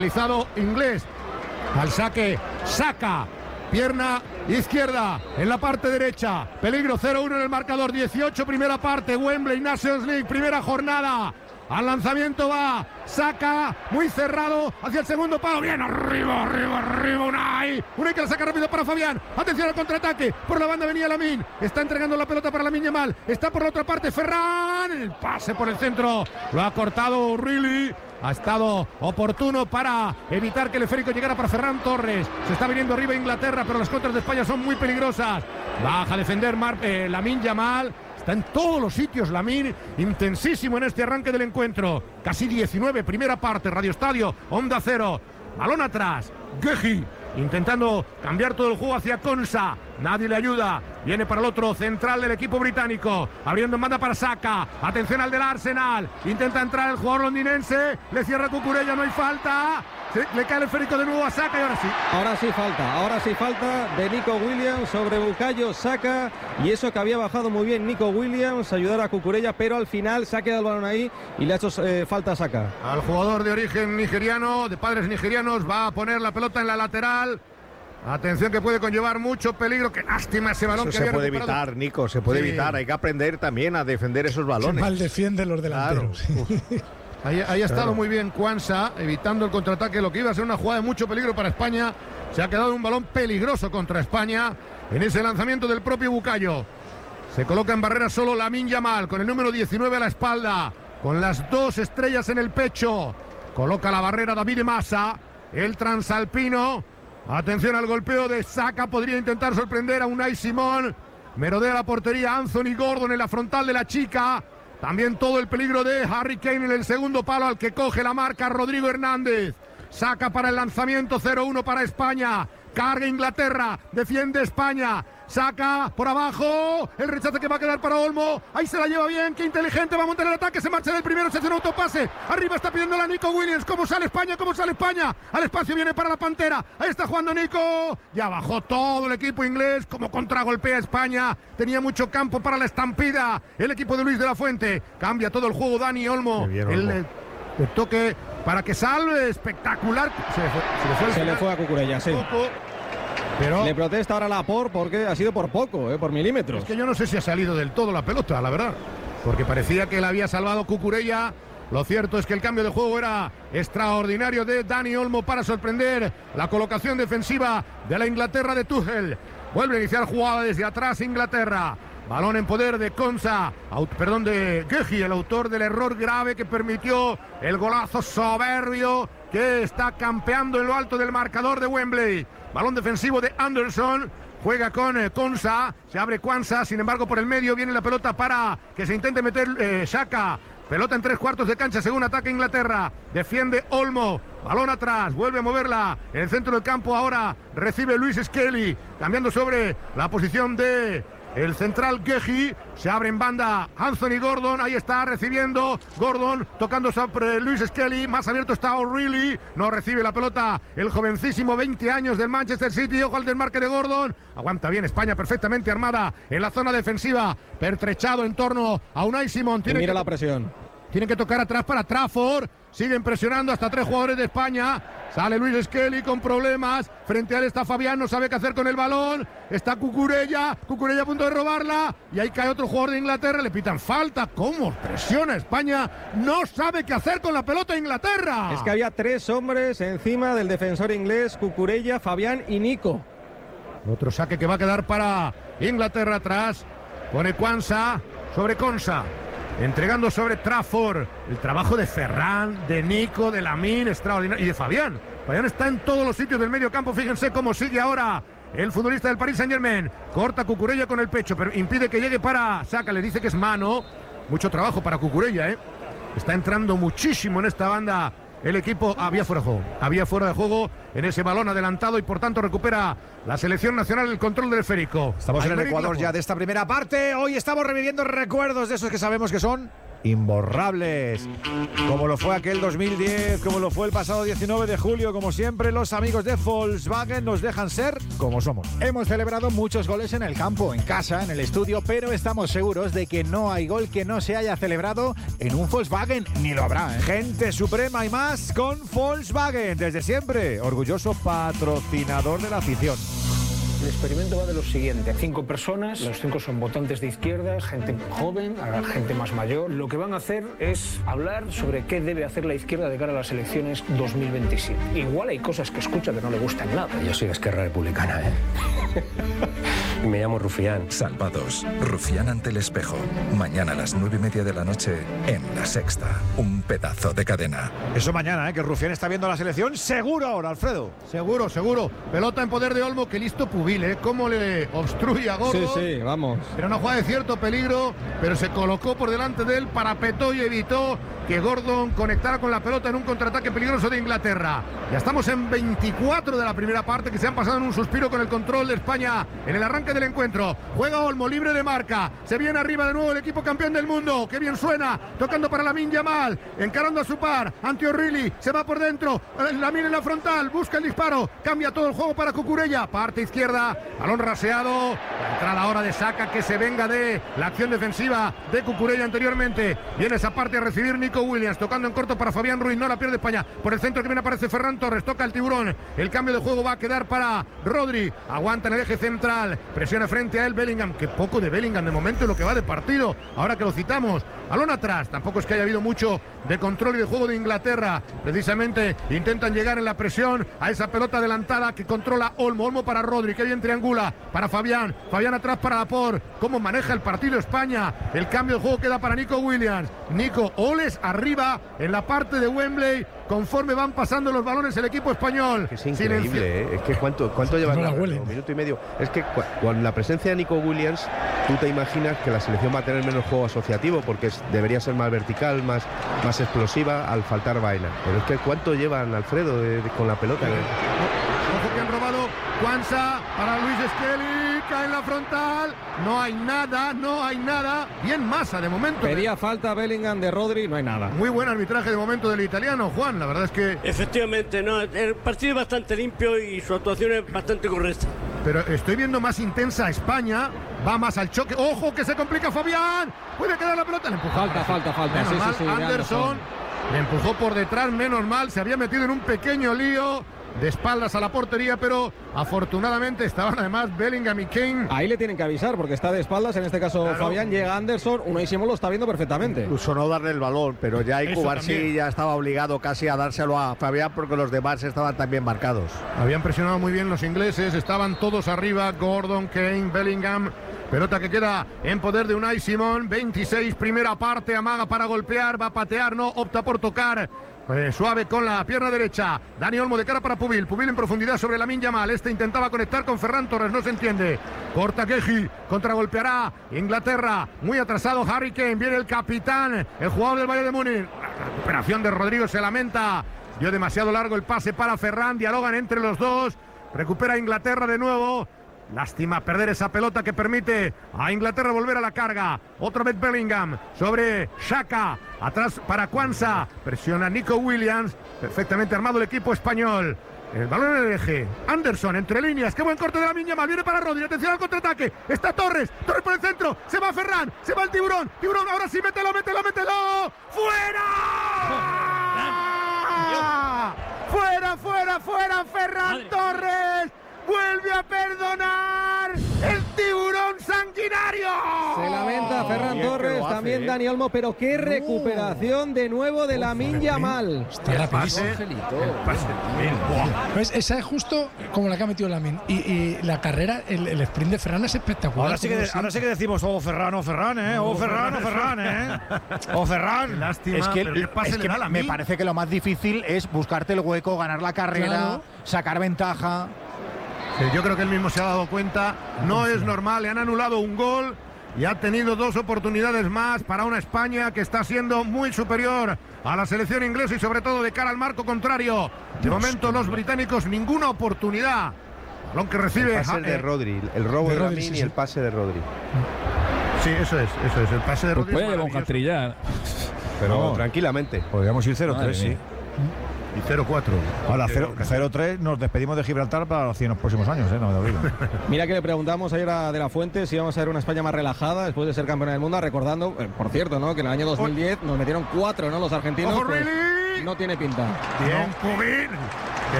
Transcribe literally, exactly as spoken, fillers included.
Realizado inglés al saque, saca, pierna izquierda en la parte derecha, peligro cero uno en el marcador, dieciocho primera parte, Wembley Nations League, primera jornada, al lanzamiento va, saca, muy cerrado, hacia el segundo palo, bien, arriba, arriba, arriba, Unai, Unai que la saca rápido para Fabián, atención al contraataque, por la banda venía Lamine, está entregando la pelota para Lamine Yamal, está por la otra parte Ferran, el pase por el centro, lo ha cortado O'Reilly. Ha estado oportuno para evitar que el esférico llegara para Ferran Torres. Se está viniendo arriba Inglaterra, pero las contras de España son muy peligrosas. Baja a defender Mar eh, Lamine Yamal. Está en todos los sitios Lamine, intensísimo en este arranque del encuentro. Casi diecinueve, primera parte, Radio Estadio, Onda Cero. Balón atrás, Guehi intentando cambiar todo el juego hacia Konsa. Nadie le ayuda. Viene para el otro central del equipo británico. Abriendo en banda para Saka. Atención al del Arsenal. Intenta entrar el jugador londinense. Le cierra Cucurella, no hay falta. Se, le cae el esférico de nuevo a Saka y ahora sí. Ahora sí falta. Ahora sí falta de Nico Williams sobre Bukayo Saka. Y eso que había bajado muy bien Nico Williams. Ayudar a Cucurella, pero al final se ha quedado el balón ahí y le ha hecho eh, falta a Saka. Al jugador de origen nigeriano, de padres nigerianos, va a poner la pelota en la lateral. Atención que puede conllevar mucho peligro. Qué lástima ese balón. Eso que se había puede recuperado. evitar, Nico, se puede Sí. evitar. Hay que aprender también a defender esos balones. Qué mal defienden los delanteros. Claro. Ahí, ahí ha estado Claro. muy bien Kwanza, evitando el contraataque, lo que iba a ser una jugada de mucho peligro para España. Se ha quedado un balón peligroso contra España en ese lanzamiento del propio Bukayo. Se coloca en barrera solo Lamine Yamal, con el número diecinueve a la espalda, con las dos estrellas en el pecho. Coloca la barrera David Massa, el transalpino. Atención al golpeo de Saka, podría intentar sorprender a Unai Simón. Merodea la portería Anthony Gordon en la frontal de la chica. También todo el peligro de Harry Kane en el segundo palo al que coge la marca Rodrigo Hernández. Saca para el lanzamiento, cero uno para España. Carga Inglaterra, defiende España. Saca por abajo, el rechazo que va a quedar para Olmo. Ahí se la lleva bien, qué inteligente, va a montar el ataque, se marcha del primero, se hace un autopase. Arriba está pidiendo la Nico Williams. ¿Cómo sale España? ¿Cómo sale España? Al espacio viene para la Pantera. Ahí está jugando Nico. Ya bajó todo el equipo inglés, como contragolpea España. Tenía mucho campo para la estampida. El equipo de Luis de la Fuente. Cambia todo el juego Dani Olmo. Bien, el, Olmo. el, el toque para que salve, espectacular. Se le fue, se le fue, el Se le final. fue a Cucurella, sí. Poco, pero Le protesta ahora Laporte porque ha sido por poco, eh, por milímetros. es que yo no sé si ha salido del todo la pelota, la verdad. Porque parecía que la había salvado Cucurella. Lo cierto es que el cambio de juego era extraordinario de Dani Olmo para sorprender la colocación defensiva de la Inglaterra de Tuchel. Vuelve a iniciar jugada desde atrás Inglaterra. Balón en poder de Konsa, aut, perdón, de Guehi, el autor del error grave que permitió el golazo soberbio que está campeando en lo alto del marcador de Wembley. Balón defensivo de Anderson. Juega con eh, Konsa, se abre Kwanza, sin embargo por el medio viene la pelota para que se intente meter eh, Saka. Pelota en tres cuartos de cancha según ataca Inglaterra. Defiende Olmo. Balón atrás. Vuelve a moverla. En el centro del campo ahora recibe Luis Skelly. Cambiando sobre la posición de el central Guehi. Se abre en banda Anthony Gordon. Ahí está recibiendo Gordon. Tocando sobre Luis Skelly. Más abierto está O'Reilly. No recibe la pelota el jovencísimo veinte años del Manchester City. Ojo al desmarque de Gordon. Aguanta bien España perfectamente armada en la zona defensiva. Pertrechado en torno a Unai Simón. Y mira que... la presión. Tienen que tocar atrás para Trafford. Siguen presionando hasta tres jugadores de España. Sale Luis Skelly con problemas. Frente a él está Fabián, no sabe qué hacer con el balón. Está Cucurella. Cucurella a punto de robarla. Y ahí cae otro jugador de Inglaterra. Le pitan falta. ¿Cómo presiona España? No sabe qué hacer con la pelota Inglaterra. Es que había tres hombres encima del defensor inglés, Cucurella, Fabián y Nico. Otro saque que va a quedar para Inglaterra atrás. Pone Kwanza sobre Konsa. Entregando sobre Trafford. El trabajo de Ferran, de Nico, de Lamine, extraordinario. Y de Fabián. Fabián está en todos los sitios del medio campo. Fíjense cómo sigue ahora el futbolista del Paris Saint-Germain. Corta Cucurella con el pecho, pero impide que llegue para Saka. Le dice que es mano. Mucho trabajo para Cucurella, ¿eh? Está entrando muchísimo en esta banda. El equipo había fuera de juego. Había fuera de juego en ese balón adelantado y por tanto recupera la selección nacional el control del esférico. Estamos en el Aymeric Ecuador Laporte. ya de esta primera parte. Hoy estamos reviviendo recuerdos de esos que sabemos que son imborrables. Como lo fue aquel dos mil diez, como lo fue el pasado diecinueve de julio, como siempre, los amigos de Volkswagen nos dejan ser como somos. Hemos celebrado muchos goles en el campo, en casa, en el estudio, pero estamos seguros de que no hay gol que no se haya celebrado en un Volkswagen, ni lo habrá, ¿eh? Gente suprema y más con Volkswagen, desde siempre, orgulloso patrocinador de la afición. El experimento va de lo siguiente: cinco personas, los cinco son votantes de izquierdas, gente joven, gente más mayor. Lo que van a hacer es hablar sobre qué debe hacer la izquierda de cara a las elecciones dos mil veintisiete. Igual hay cosas que escucha que no le gustan nada. Yo soy de Esquerra Republicana, ¿eh? Me llamo Rufián. Salvados. Rufián ante el espejo. Mañana a las nueve y media de la noche en La Sexta. Un pedazo de cadena. Eso mañana, ¿eh? Que Rufián está viendo la selección. Seguro ahora, Alfredo. Seguro, seguro. Pelota en poder de Olmo, que listo Pubil, ¿eh? Cómo le obstruye a Gordon. Sí, sí, vamos. Era una jugada de cierto peligro, pero se colocó por delante de él, parapetó y evitó que Gordon conectara con la pelota en un contraataque peligroso de Inglaterra. Ya estamos en veinticuatro de la primera parte, que se han pasado en un suspiro con el control de España en el arranque del encuentro. Juega Olmo, libre de marca. Se viene arriba de nuevo el equipo campeón del mundo. ¡Qué bien suena! Tocando para Lamine Yamal, encarando a su par. Ante O'Reilly, se va por dentro. Lamine en la frontal, busca el disparo. Cambia todo el juego para Cucurella. Parte izquierda, balón raseado. La entrada ahora de Saka, que se venga de la acción defensiva de Cucurella anteriormente. Viene esa parte a recibir Nico Williams, tocando en corto para Fabián Ruiz. No la pierde España. Por el centro que viene aparece Ferran Torres. Toca el tiburón. El cambio de juego va a quedar para Rodri. Aguanta en el eje central. Presiona frente a él Bellingham. Que poco de Bellingham de momento en lo que va de partido. Ahora que lo citamos. Balón atrás. Tampoco es que haya habido mucho de control y de juego de Inglaterra. Precisamente intentan llegar en la presión a esa pelota adelantada que controla Olmo. Olmo para Rodri. Que bien triangula para Fabián. Fabián atrás para Laporte. Cómo maneja el partido España. El cambio de juego queda para Nico Williams. Nico Oles arriba en la parte de Wembley. Conforme van pasando los balones el equipo español. Es increíble, ¿eh? Es que cuánto, cuánto lleva no un minuto y medio. Es que cu con la presencia de Nico Williams, tú te imaginas que la selección va a tener menos juego asociativo, porque es, debería ser más vertical, más, más explosiva al faltar vaina. Pero es que cuánto llevan, Alfredo, de, de, con la pelota. Ojo que han robado. Kwanza para Luis Skelly, cae en la frontal. No hay nada, no hay nada. Bien Massa de momento. Pedía falta Bellingham de Rodri, no hay nada. Muy buen arbitraje de momento del italiano, Juan. La verdad es que... Efectivamente, no, el partido es bastante limpio y su actuación es bastante correcta. Pero estoy viendo más intensa a España. Va más al choque. ¡Ojo que se complica Fabián! Puede quedar la pelota. Le empujó. Falta, falta, falta. Menos sí, mal, sí, sí, Anderson le empujó por detrás, menos mal. Se había metido en un pequeño lío de espaldas a la portería, pero afortunadamente estaban además Bellingham y Kane. Ahí le tienen que avisar porque está de espaldas, en este caso claro. Fabián, llega Anderson, Unai Simón lo está viendo perfectamente. Incluso no darle el balón, pero ya Cubarsí sí ya estaba obligado casi a dárselo a Fabián porque los demás estaban también marcados. Habían presionado muy bien los ingleses, estaban todos arriba, Gordon, Kane, Bellingham. Pelota que queda en poder de Unai Simón, veintiséis, primera parte, amaga para golpear, va a patear, no, opta por tocar. Eh, suave con la pierna derecha. Dani Olmo de cara para Pubil. Pubil en profundidad sobre Lamine Yamal. Este intentaba conectar con Ferran Torres. No se entiende. Corta Geji. Contragolpeará Inglaterra. Muy atrasado Harry Kane. Viene el capitán. El jugador del Bayern de Múnich. La recuperación de Rodrigo se lamenta. Dio demasiado largo el pase para Ferran. Dialogan entre los dos. Recupera Inglaterra de nuevo. Lástima perder esa pelota que permite a Inglaterra volver a la carga. Otra vez Bellingham sobre Xhaka. Atrás para Kwanza. Presiona Nico Williams. Perfectamente armado el equipo español. El balón en el eje. Anderson entre líneas. Qué buen corte de Lamine Yamal. Viene para Rodri. Atención al contraataque. Está Torres. Torres por el centro. Se va Ferran. Se va el tiburón. Tiburón ahora sí. Mételo, mételo, mételo. ¡Fuera! ¡Fuera, fuera, fuera! Ferran Torres. Vuelve a perdonar el tiburón sanguinario. Se lamenta Ferran oh, Torres, hace, también eh. Dani Olmo, pero qué no. recuperación de nuevo de Lamine Yamal. Hostia, pase, pues esa es justo como la que ha metido Lamine. Y, y la carrera, el, el sprint de Ferran es espectacular. Ahora sí que, ahora sí que decimos, oh Ferran, oh Ferran, eh, oh, oh Ferran, oh Ferran, eh. Oh Ferran. Lástima, es que, el, es que me parece que lo más difícil es buscarte el hueco, ganar la carrera, claro. sacar ventaja. Sí, yo creo que él mismo se ha dado cuenta, no es normal, le han anulado un gol y ha tenido dos oportunidades más para una España que está siendo muy superior a la selección inglesa y sobre todo de cara al marco contrario. De momento los británicos ninguna oportunidad. Balón que recibe el pase eh, de Rodri, el robo de, de Lamine sí, sí. y el pase de Rodri. Sí, eso es, eso es. El pase de Pues Rodri puede es llevar un maravilloso. hat-trick ya. Pero Vamos. tranquilamente. Podríamos ir cero tres, Madre sí. Y cero cuatro. Ahora, cero tres nos despedimos de Gibraltar para los cien próximos años, ¿eh? No me olvido. Mira que le preguntamos ayer a De La Fuente si íbamos a ver una España más relajada después de ser campeona del mundo, recordando, eh, por cierto, ¿no? Que en el año dos mil diez nos metieron cuatro, ¿no? Los argentinos. ¡Ojo, Pues, Ruiz! no tiene pinta. Bien, Cubín.